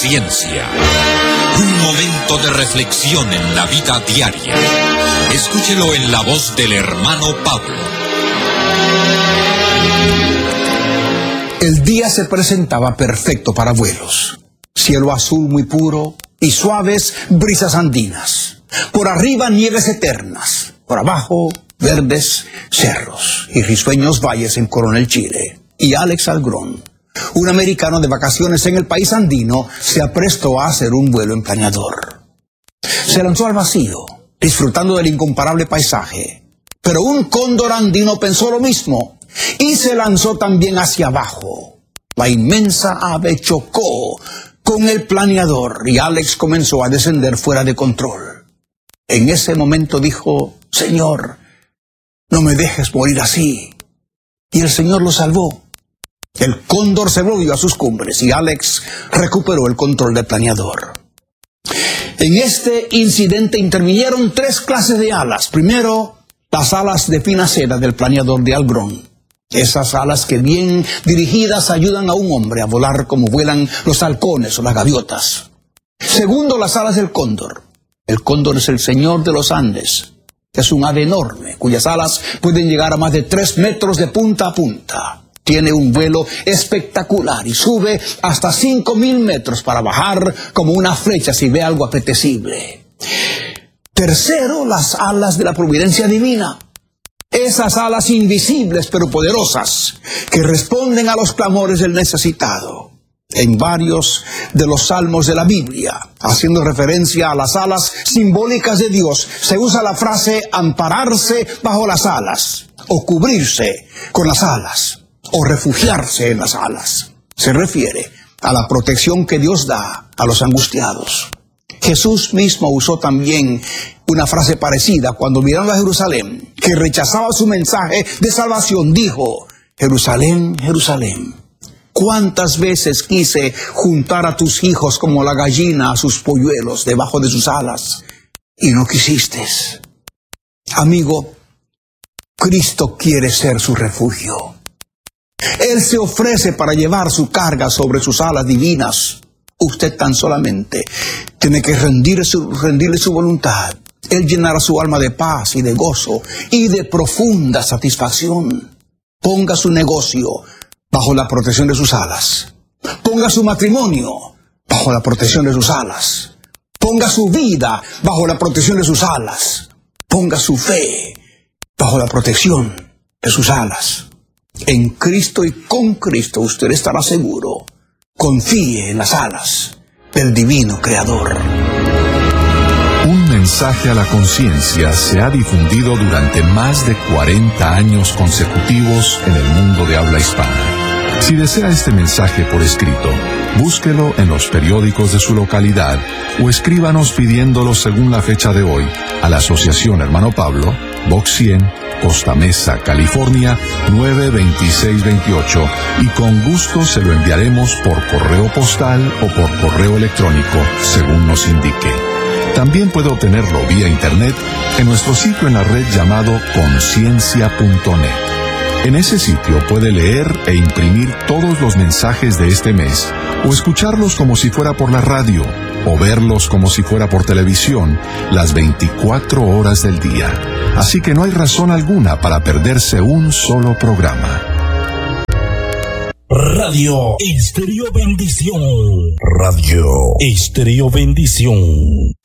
conciencia. Un momento de reflexión en la vida diaria. Escúchelo en la voz del hermano Pablo. El día se presentaba perfecto para vuelos. Cielo azul muy puro y suaves brisas andinas. Por arriba nieves eternas. Por abajo verdes cerros y risueños valles en Coronel, Chile. Y Alex Algrón, un americano de vacaciones en el país andino, se aprestó a hacer un vuelo en planeador. Se lanzó al vacío, disfrutando del incomparable paisaje. Pero un cóndor andino pensó lo mismo y se lanzó también hacia abajo. La inmensa ave chocó con el planeador y Alex comenzó a descender fuera de control. En ese momento dijo: Señor, no me dejes morir así. Y el Señor lo salvó. El cóndor se volvió a sus cumbres y Alex recuperó el control del planeador. En este incidente intervinieron 3 clases de alas. Primero, las alas de fina seda del planeador de Algrón. Esas alas que bien dirigidas ayudan a un hombre a volar como vuelan los halcones o las gaviotas. Segundo, las alas del cóndor. El cóndor es el señor de los Andes. Es un ave enorme, cuyas alas pueden llegar a más de 3 metros de punta a punta. Tiene un vuelo espectacular y sube hasta 5.000 metros para bajar como una flecha si ve algo apetecible. Tercero, las alas de la providencia divina. Esas alas invisibles pero poderosas que responden a los clamores del necesitado. En varios de los salmos de la Biblia, haciendo referencia a las alas simbólicas de Dios, se usa la frase ampararse bajo las alas, o cubrirse con las alas, o refugiarse en las alas. Se refiere a la protección que Dios da a los angustiados. Jesús mismo usó también una frase parecida cuando mirando a Jerusalén, que rechazaba su mensaje de salvación. Dijo: Jerusalén, Jerusalén, ¿cuántas veces quise juntar a tus hijos como la gallina a sus polluelos debajo de sus alas, y no quisiste? Amigo, Cristo quiere ser su refugio. Él se ofrece para llevar su carga sobre sus alas divinas. Usted tan solamente tiene que rendirle su voluntad. Él llenará su alma de paz y de gozo y de profunda satisfacción. Ponga su negocio bajo la protección de sus alas. Ponga su matrimonio bajo la protección de sus alas. Ponga su vida bajo la protección de sus alas. Ponga su fe bajo la protección de sus alas. En Cristo y con Cristo usted estará seguro. Confíe en las alas del divino Creador. Un mensaje a la conciencia se ha difundido durante más de 40 años consecutivos en el mundo de habla hispana. Si desea este mensaje por escrito, búsquelo en los periódicos de su localidad o escríbanos pidiéndolo según la fecha de hoy a la Asociación Hermano Pablo, Box 100, Costa Mesa, California, 92628, y con gusto se lo enviaremos por correo postal o por correo electrónico, según nos indique. También puede obtenerlo vía internet en nuestro sitio en la red llamado conciencia.net. En ese sitio puede leer e imprimir todos los mensajes de este mes, o escucharlos como si fuera por la radio, o verlos como si fuera por televisión, las 24 horas del día. Así que no hay razón alguna para perderse un solo programa. Radio Estéreo Bendición. Radio Estéreo Bendición.